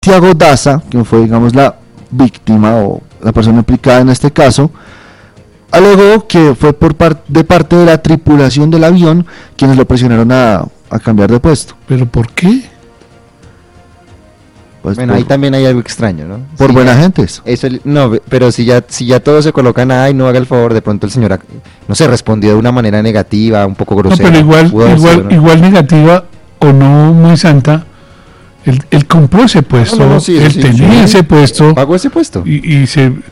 Santiago Daza, quien fue, digamos, la víctima o la persona implicada en este caso, alegó que fue de parte de la tripulación del avión quienes lo presionaron a cambiar de puesto. ¿Pero por qué? Pues bueno, ahí también hay algo extraño, ¿no? Por sí, buenas gentes. Eso, no, pero si ya todos se colocan, ay, no haga el favor, de pronto el señor, no sé, respondió de una manera negativa, un poco grosera. No, pero igual negativa o no muy santa, él compró ese puesto, él tenía ese puesto. Pagó ese puesto. Y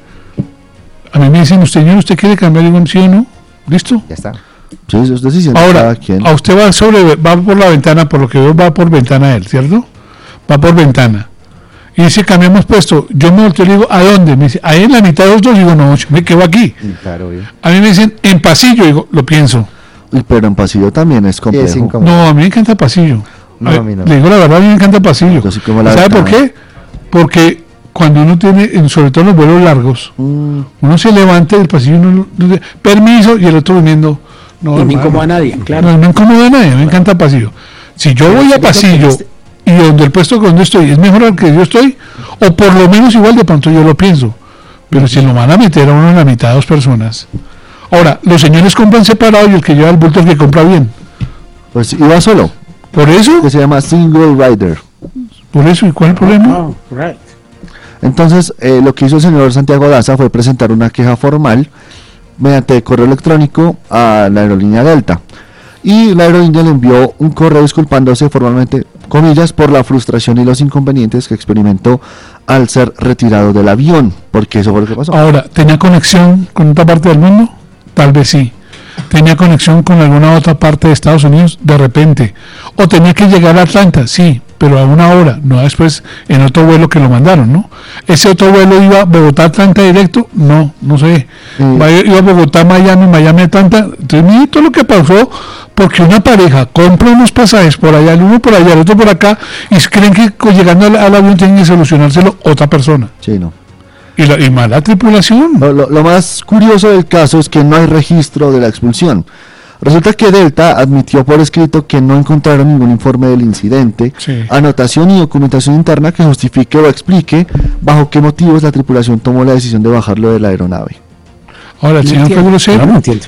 a mí me dicen, ¿usted quiere cambiar? Digo, sí o no, ¿listo? Ya está. Sí, usted sí siente. Ahora, a usted va por la ventana, por lo que veo va por ventana él, ¿cierto? Va por ventana. Y dice, cambiamos puesto. Yo me volteo y le digo, ¿a dónde? Me dice, ahí en la mitad de los dos. Digo, no, yo me quedo aquí. Claro, a mí me dicen, en pasillo. Digo, lo pienso. Pero en pasillo también es complejo. No, a mí me encanta pasillo. No, a mí no. Le digo la verdad, a mí me encanta pasillo. ¿Sabe por qué? Porque cuando uno tiene, sobre todo en los vuelos largos, uno se levanta del pasillo, permiso, y el otro viniendo. No me incomoda a nadie, claro. No me incomoda a nadie, me encanta pasillo. Si yo voy a pasillo y donde el puesto donde estoy es mejor al que yo estoy, o por lo menos igual, de pronto yo lo pienso. Pero si lo van a meter a uno en la mitad, 2 personas. Ahora, los señores compran separado y el que lleva el bulto es el que compra bien. Pues iba solo. ¿Por eso? Que se llama single rider. ¿Por eso? ¿Y cuál es el problema? Right. Entonces, lo que hizo el señor Santiago Daza fue presentar una queja formal mediante correo electrónico a la aerolínea Delta. Y la aerolínea le envió un correo disculpándose formalmente, comillas, por la frustración y los inconvenientes que experimentó al ser retirado del avión, porque eso fue lo que pasó. Ahora, ¿tenía conexión con otra parte del mundo? Tal vez sí. ¿Tenía conexión con alguna otra parte de Estados Unidos? De repente. ¿O tenía que llegar a Atlanta? Sí, pero a una hora, no después en otro vuelo que lo mandaron, ¿no? ¿Ese otro vuelo iba a Bogotá-Atlanta directo? No sé. Iba a Bogotá, Miami, Atlanta. Entonces, mire todo lo que pasó, porque una pareja compra unos pasajes por allá, el uno por allá, el otro por acá, y creen que llegando al avión tienen que solucionárselo otra persona. Sí, no. Y más la tripulación. Lo más curioso del caso es que no hay registro de la expulsión. Resulta que Delta admitió por escrito que no encontraron ningún informe del incidente, anotación ni documentación interna que justifique o explique bajo qué motivos la tripulación tomó la decisión de bajarlo de la aeronave. Ahora, el señor fue grosero. No entiendo.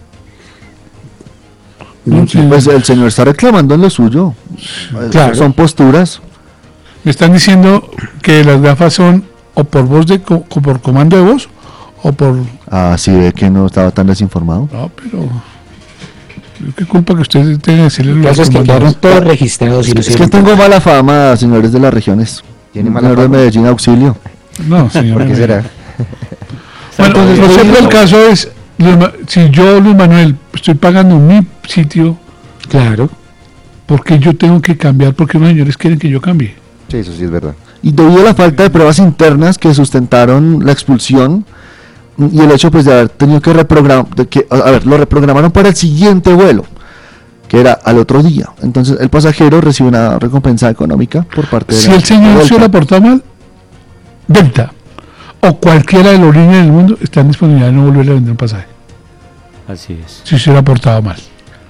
Pues el señor está reclamando en lo suyo. Claro. Son posturas. Me están diciendo que las gafas son o por voz por comando de voz o por... Ah, sí, ve que no estaba tan desinformado. No, pero... ¿Qué culpa que ustedes tengan que decirle los casos que quedaron todos registrados? Es que tengo mala fama, señores de las regiones. ¿Tiene mala fama? De Medellín, auxilio. No, señor. ¿Por qué será? Bueno, entonces, por ejemplo, el caso es, si yo, Luis Manuel, estoy pagando mi sitio, claro, porque yo tengo que cambiar, porque los señores quieren que yo cambie. Sí, eso sí es verdad. Y debido a la falta de pruebas internas que sustentaron la expulsión y el hecho pues de haber tenido que reprogramar, lo reprogramaron para el siguiente vuelo, que era al otro día. Entonces el pasajero recibe una recompensa económica por parte de si el señor se hubiera portado mal, Delta o cualquiera de los líneas del mundo está en disponibilidad de no volverle a vender un pasaje. Así es. Si se hubiera portado mal.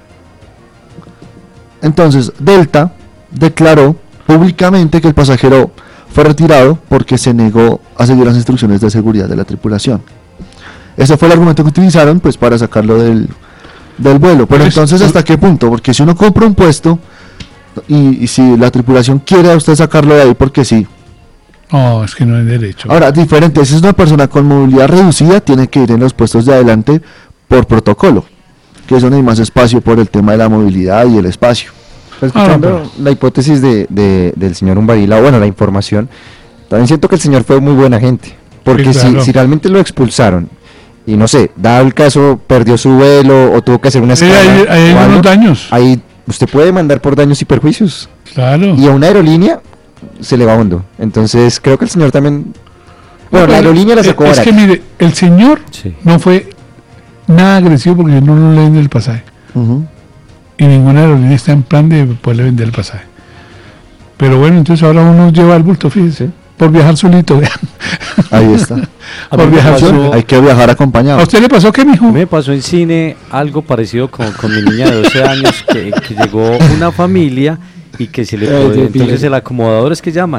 Entonces Delta declaró públicamente que el pasajero fue retirado porque se negó a seguir las instrucciones de seguridad de la tripulación. Ese fue el argumento que utilizaron pues para sacarlo del vuelo. Pero entonces, ¿hasta qué punto? Porque si uno compra un puesto y si la tripulación quiere a usted sacarlo de ahí porque sí. No, es que no hay derecho. Ahora, diferente, si es una persona con movilidad reducida, tiene que ir en los puestos de adelante por protocolo, que es donde hay más espacio por el tema de la movilidad y el espacio. Escuchando la hipótesis del señor Umbarila, bueno, la información, también siento que el señor fue muy buena gente, porque sí, claro. si realmente lo expulsaron, y no sé, dado el caso, perdió su vuelo o tuvo que hacer una escala, hay unos daños. Ahí usted puede demandar por daños y perjuicios. Claro. Y a una aerolínea se le va hondo. Entonces creo que el señor también... Bueno, la aerolínea la sacó barata. Es que mire, el señor no fue nada agresivo porque yo no le venden el pasaje. Y ninguna aerolínea está en plan de poderle vender el pasaje. Pero bueno, entonces ahora uno lleva el bulto, fíjese, por viajar solito. Ahí está. Por viajar solo. Hay que viajar acompañado. ¿A usted le pasó qué, mijo? Me pasó en cine algo parecido con mi niña de 12 años, que llegó una familia y que se le entonces el acomodador es que llaman,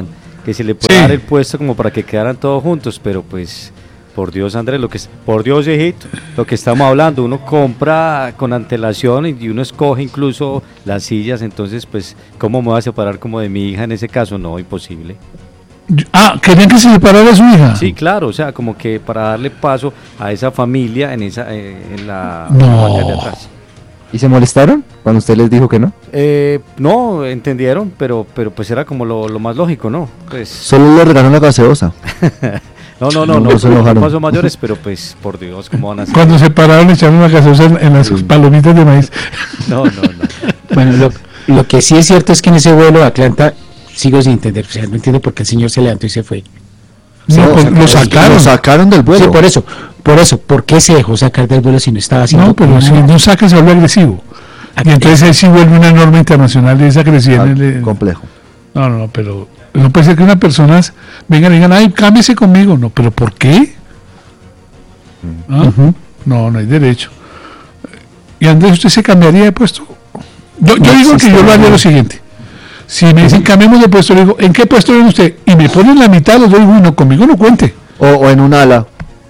que se le puede dar el puesto como para que quedaran todos juntos, pero pues por Dios, Andrés, por Dios, hijito, lo que estamos hablando, uno compra con antelación y uno escoge incluso las sillas, entonces pues ¿cómo me voy a separar como de mi hija en ese caso? No, imposible. ¿Querían que se separara su hija? Sí, claro, o sea, como que para darle paso a esa familia en la parte de atrás. ¿Y se molestaron cuando usted les dijo que no? No, entendieron, pero pues era como lo más lógico, ¿no? Pues solo le regalaron la gaseosa. No se enojaron. Pasos mayores, pero pues por Dios, ¿cómo van a hacer? Cuando se pararon le echaron una gaseosa en las palomitas de maíz. No. Bueno, lo que sí es cierto es que en ese vuelo a Atlanta sigo sin entender, o sea, no entiendo por qué el señor se levantó y se fue. No, pues lo sacaron del vuelo. Sí, por eso, ¿por qué se dejó sacar del vuelo si no estaba haciendo? No, pero si no saca se vuelve agresivo. Y entonces él sí vuelve una norma internacional de esa agresividad. Complejo. No, pero no puede ser que una persona vengan y digan, ay, cámbiese conmigo. No, pero ¿por qué? No hay derecho. Y Andrés, ¿usted se cambiaría de puesto? Yo digo que yo lo haría lo siguiente. Si me dicen cambiemos de puesto, le digo, ¿en qué puesto viene usted? Y me ponen la mitad, los doy, no, conmigo no cuente. O en un ala.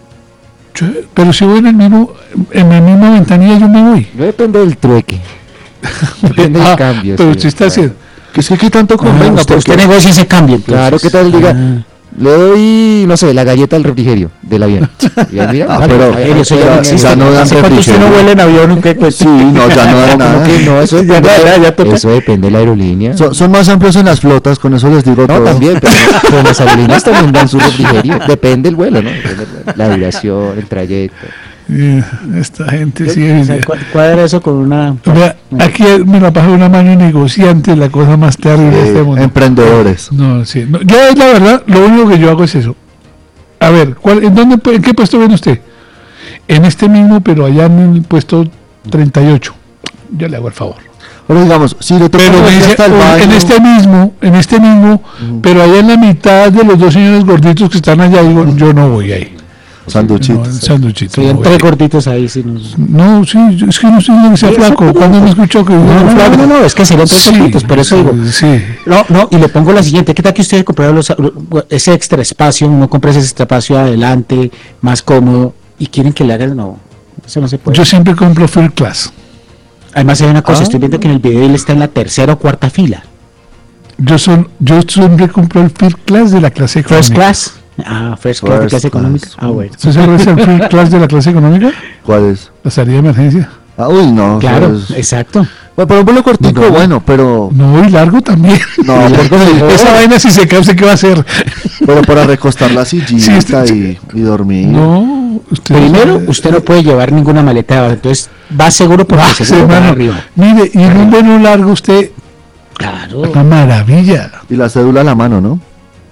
Pero si voy en la misma ventanilla, yo me voy. No depende del trueque. Depende del cambio. Pero usted está haciendo. Que es que tanto convenga. Usted negocia ese cambio. Entonces. Claro, ¿qué tal? Diga, le doy, no sé, la galleta al refrigerio del avión. Y ahí, mira, pero ya no dan refrigerio. Usted no vuela en avión, ¿qué? Sí, no, ya no dan nada. No, eso depende de la aerolínea. Son más amplios en las flotas, con eso les digo todo. No, también, pero con las aerolíneas también dan su refrigerio. Depende del vuelo, ¿no? Depende la duración, el trayecto. Esta gente sigue. Cuadra eso con una. Aquí me la pasó una mano negociante, la cosa más terrible de este mundo. Emprendedores. No, yo la verdad, lo único que yo hago es eso. A ver, ¿en qué puesto viene usted? En este mismo, pero allá en el puesto 38. Yo le hago el favor. Pero digamos, si le toca en este mismo, pero allá en la mitad de los dos señores gorditos que están allá, digo, yo no voy ahí. Sanduchitos. Sí, entre gorditos ahí. Sí, no, sí, es que no estoy diciendo que sea flaco. Cuando me escuchó que no, es que serían tres gorditos, por eso digo. Sí. No, y le pongo la siguiente: ¿qué tal que usted comprara ese extra espacio, no compra ese extra espacio adelante, más cómodo, y quieren que le hagan? No, eso no se puede. Yo siempre compro first class. Además, hay una cosa, estoy viendo que en el video él está en la tercera o cuarta fila. Yo siempre compro el first class de la clase económica. First class. First class de clase económica. Bueno. ¿Usted sabe el first class de la clase económica? ¿Cuál es? La salida de emergencia. No. Claro, exacto. Bueno, pero un vuelo cortico, bueno, pero... No, y largo también. No, esa vaina si se cae, ¿qué va a hacer? Pero para recostar la sillita y dormir. No, primero, usted no puede llevar ninguna maleta de abajo, entonces va seguro porque seguro va arriba. Mire, y en un vuelo largo usted... Claro. Una maravilla. Y la cédula a la mano, ¿no?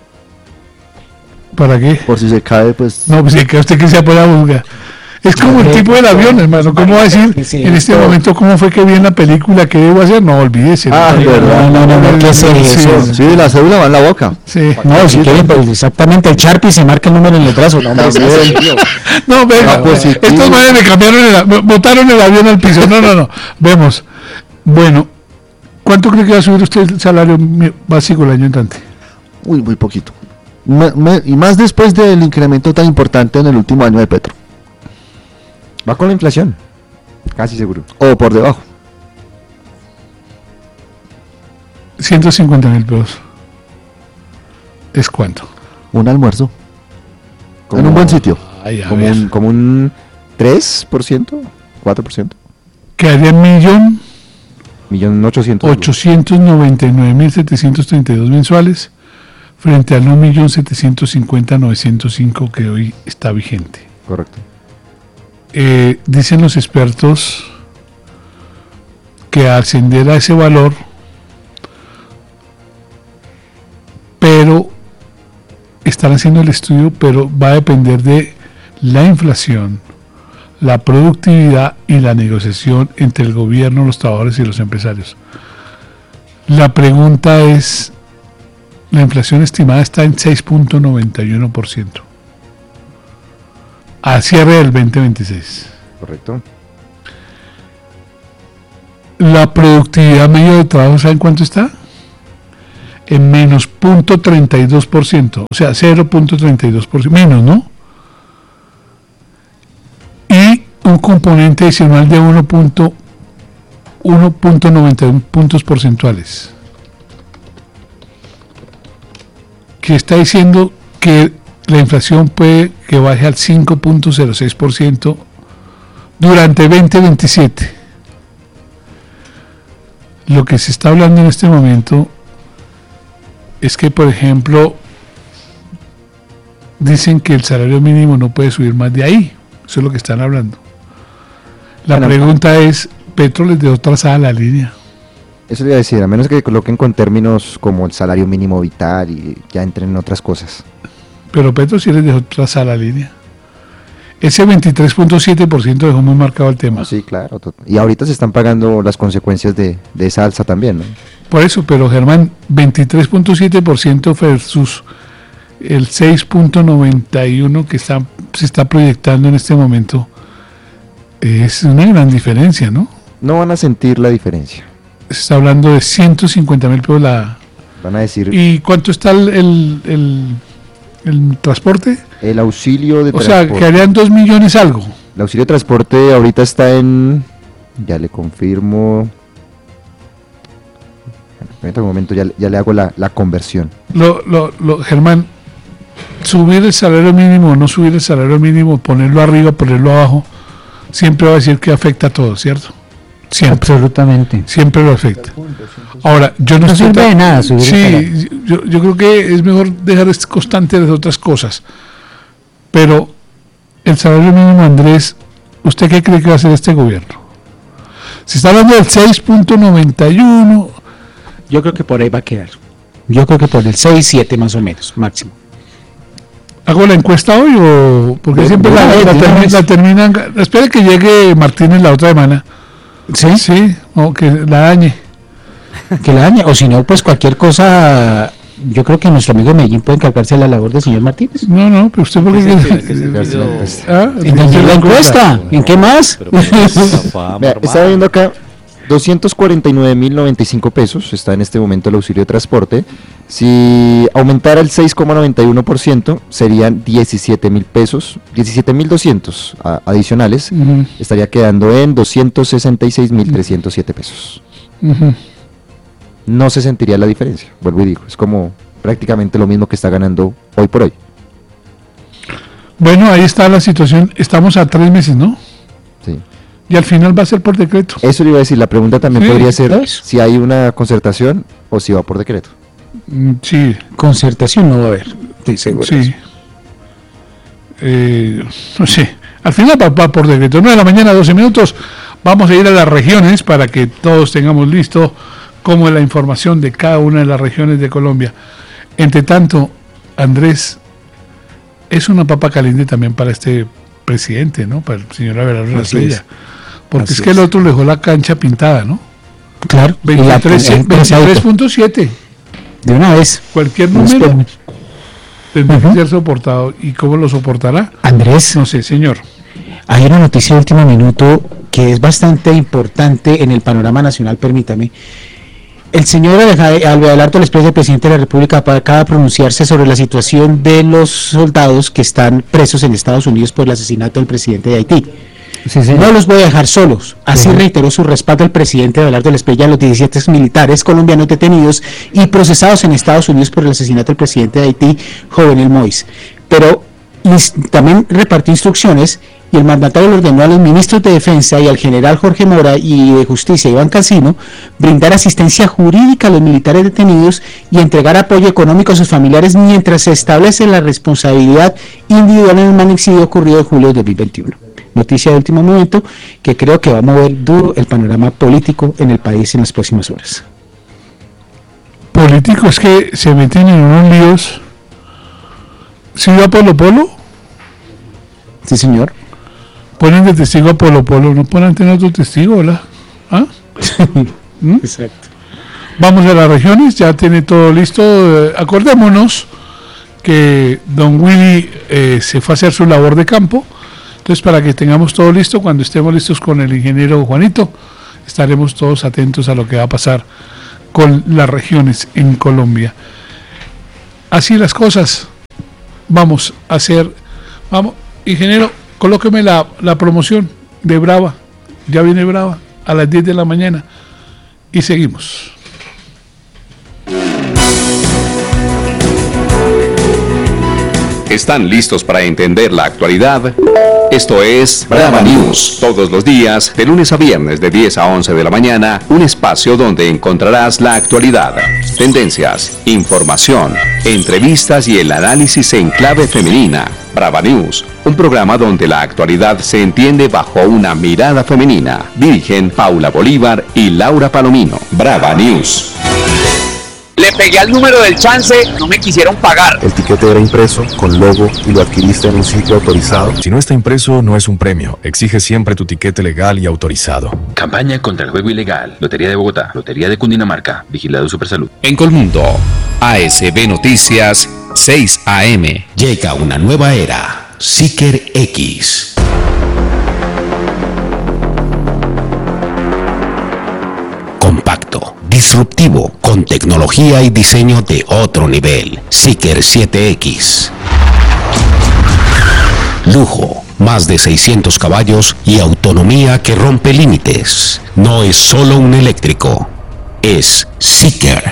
¿Para qué? Por si se cae, pues... No, pues si cae usted que se pueda buscar. Es como el tipo del avión, hermano. ¿Cómo va a decir en este momento cómo fue que vi en la película? ¿Qué debo hacer? No, olvídese. ¿Verdad? No, ¿qué es eso? Sí, la cédula va en la boca. Sí. No, si quieren, pues exactamente, el Sharpie se marca el número en el brazo. No, venga, estos madres me cambiaron, botaron el avión al piso. No. Vemos. Bueno, ¿cuánto cree que va a subir usted el salario básico el año entrante? Uy, muy poquito. Y más después del incremento tan importante en el último año de Petro. Va con la inflación, casi seguro. O por debajo. 150.000 pesos. ¿Es cuánto? Un almuerzo. En un buen sitio. Como un 3%, 4%. Quedaría $1.800.000. 899.732 mensuales frente al 1.750.905 que hoy está vigente. Correcto. Dicen los expertos que ascenderá ese valor, pero están haciendo el estudio, pero va a depender de la inflación, la productividad y la negociación entre el gobierno, los trabajadores y los empresarios. La pregunta es, la inflación estimada está en 6.91%. A cierre del 2026. Correcto. La productividad media de trabajo, ¿saben cuánto está? en menos 0.32%, o sea, 0.32%, menos, ¿no? Y un componente adicional de 1.91 puntos porcentuales, que está diciendo que la inflación puede que baje al 5.06% durante 2027. Lo que se está hablando en este momento es que, por ejemplo, dicen que el salario mínimo no puede subir más de ahí. Eso es lo que están hablando. La pregunta es, ¿Petro les dejó trazada la línea? Eso le iba a decir, a menos que coloquen con términos como el salario mínimo vital y ya entren en otras cosas. Pero Petro sí les dejó trazada la línea. Ese 23.7% dejó muy marcado el tema. Sí, claro. Y ahorita se están pagando las consecuencias de esa alza también, ¿no? Por eso, pero Germán, 23.7% versus el 6.91% que se está proyectando en este momento, es una gran diferencia, ¿no? No van a sentir la diferencia. Se está hablando de 150.000 pesos la... Van a decir... ¿Y cuánto está el transporte? El auxilio de transporte. O sea, que harían 2 millones algo. El auxilio de transporte ahorita está en... Ya le confirmo... En un momento ya le hago la conversión. Germán, subir el salario mínimo o no subir el salario mínimo, ponerlo arriba, ponerlo abajo, siempre va a decir que afecta a todos, ¿cierto? Siempre. Absolutamente. Siempre lo afecta. Ahora, yo no sirve de nada subir. Sí, yo creo que es mejor dejar constante las otras cosas. Pero el salario mínimo, Andrés, ¿usted qué cree que va a hacer este gobierno? Se está hablando del 6.91. Yo creo que por ahí va a quedar. Yo creo que por el 6-7 más o menos, máximo. ¿Hago la encuesta hoy o...? Porque siempre la terminan... Espere que llegue Martínez la otra semana. ¿Sí? Sí, o que la dañe. Que la dañe, o si no, pues cualquier cosa... Yo creo que nuestro amigo de Medellín puede encargarse de la labor del señor Martínez. No, pero usted porque... ¿En la encuesta? ¿En qué más? Está viendo acá... 249.095 pesos está en este momento el auxilio de transporte. Si aumentara el 6,91% serían 17.000 pesos, 17.200 adicionales. Estaría quedando en 266.307 pesos. No se sentiría la diferencia, vuelvo y digo, es como prácticamente lo mismo que está ganando hoy por hoy. Bueno, ahí está la situación, estamos a 3 meses, ¿no? Sí. Y al final va a ser por decreto. Eso le iba a decir, la pregunta también podría ser si hay una concertación o si va por decreto. Sí. Concertación no va a haber, estoy seguro. Sí. No sé, al final va por decreto. 9 de la mañana, 12 minutos. Vamos a ir a las regiones para que todos tengamos listo cómo es la información de cada una de las regiones de Colombia. Entre tanto, Andrés, es una papa caliente también para este presidente, ¿no? Para el señor Abelardo Estrella. Porque es que el otro le dejó la cancha pintada, ¿no? Claro. 23.7. De una vez. Cualquier número tendrá que ser soportado. ¿Y cómo lo soportará? Andrés. No sé, señor. Hay una noticia de último minuto que es bastante importante en el panorama nacional, permítame. El señor Abelardo Estrella, presidente de la República, acaba de pronunciarse sobre la situación de los soldados que están presos en Estados Unidos por el asesinato del presidente de Haití. Sí. No los voy a dejar solos. Así reiteró su respaldo al presidente Abelardo Estrella a los 17 militares colombianos detenidos y procesados en Estados Unidos por el asesinato del presidente de Haití, Jovenel Moïse. Pero también repartió instrucciones y el mandatario le ordenó a los ministros de Defensa y al general Jorge Mora y de Justicia, Iván Cancino, brindar asistencia jurídica a los militares detenidos y entregar apoyo económico a sus familiares mientras se establece la responsabilidad individual en el magnicidio ocurrido en julio de 2021. Noticia de último momento que creo que va a mover duro el panorama político en el país en las próximas horas. Políticos que se meten en unos líos. ¿Sí va Polo Polo? Sí, señor. Ponen de testigo a Polo Polo, no ponen tener otro testigo, ¿verdad? ¿Ah? Exacto. Vamos a las regiones, ya tiene todo listo. Acordémonos que don Willy se fue a hacer su labor de campo. Entonces, para que tengamos todo listo, cuando estemos listos con el ingeniero Juanito, estaremos todos atentos a lo que va a pasar con las regiones en Colombia. Así las cosas, vamos a hacer, ingeniero, colóqueme la promoción de Brava, ya viene Brava, a las 10 de la mañana, y seguimos. ¿Están listos para entender la actualidad? Esto es Brava News. Todos los días, de lunes a viernes, de 10 a 11 de la mañana, un espacio donde encontrarás la actualidad, tendencias, información, entrevistas y el análisis en clave femenina. Brava News, un programa donde la actualidad se entiende bajo una mirada femenina. Dirigen Paula Bolívar y Laura Palomino. Brava News. Le pegué al número del chance, no me quisieron pagar. El tiquete era impreso, con logo, y lo adquiriste en un sitio autorizado. Si no está impreso, no es un premio. Exige siempre tu tiquete legal y autorizado. Campaña contra el juego ilegal. Lotería de Bogotá, Lotería de Cundinamarca, Vigilado Supersalud. En Colmundo, ASB Noticias, 6 AM. Llega una nueva era. Seeker X. Compacto, disruptivo, con tecnología y diseño de otro nivel. Seeker 7X. Lujo, más de 600 caballos y autonomía que rompe límites. No es solo un eléctrico, es Seeker.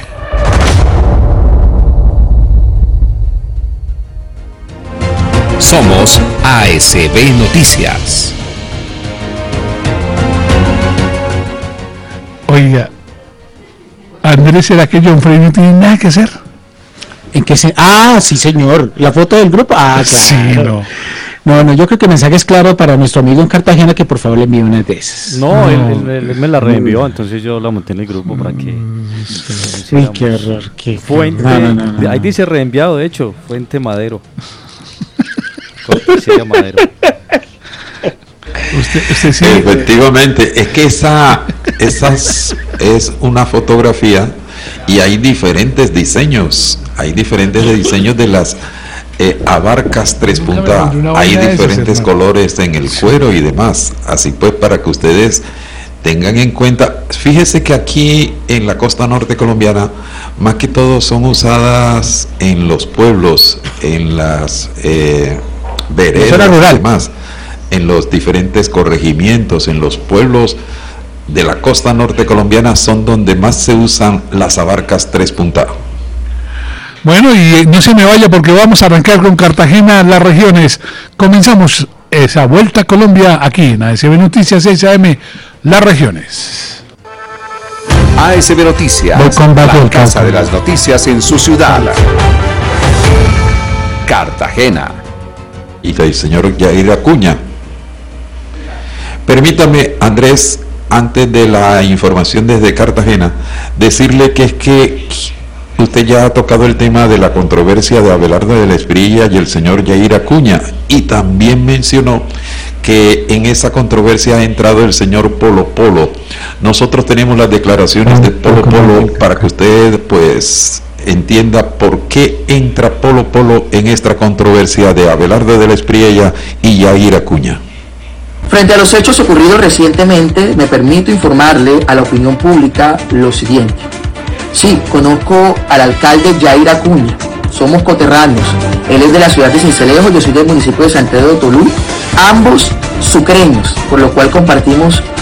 Somos ASB Noticias. Oiga, Andrés, ¿será que John Frey no tiene nada que hacer? ¿En qué se...? Ah, sí, señor. La foto del grupo. Ah, claro. Sí, no. No, yo creo que el mensaje es claro para nuestro amigo en Cartagena, que por favor le envíe una de esas. No, él me la reenvió, entonces yo la monté en el grupo para que... Uy, qué horror. Qué fuente, no. Ahí dice reenviado, de hecho, Fuente Madero. Cortesía Madero. Usted sí. Efectivamente, es que esa es una fotografía y hay diferentes diseños. Hay diferentes diseños de las abarcas 3 puntas. Hay diferentes colores en el cuero y demás. Así pues, para que ustedes tengan en cuenta, fíjese que aquí en la costa norte colombiana, más que todo son usadas en los pueblos, en las veredas y demás, en los diferentes corregimientos, en los pueblos de la costa norte colombiana son donde más se usan las abarcas 3 puntas. Bueno, y no se me vaya porque vamos a arrancar con Cartagena, las regiones. Comenzamos esa vuelta a Colombia aquí en ASB Noticias 6 AM, las regiones. ASB Noticias, la casa de las noticias en su ciudad. Cartagena. Y el señor Yair Acuña. Permítame, Andrés, antes de la información desde Cartagena, decirle que es que usted ya ha tocado el tema de la controversia de Abelardo de la Espriella y el señor Yair Acuña, y también mencionó que en esa controversia ha entrado el señor Polo Polo. Nosotros tenemos las declaraciones de Polo Polo para que usted pues entienda por qué entra Polo Polo en esta controversia de Abelardo de la Espriella y Yair Acuña. Frente a los hechos ocurridos recientemente, me permito informarle a la opinión pública lo siguiente. Sí, conozco al alcalde Yair Acuña, somos coterráneos. Él es de la ciudad de Sincelejo, yo soy del municipio de San Pedro de Tolú, ambos sucreños, por lo cual compartimos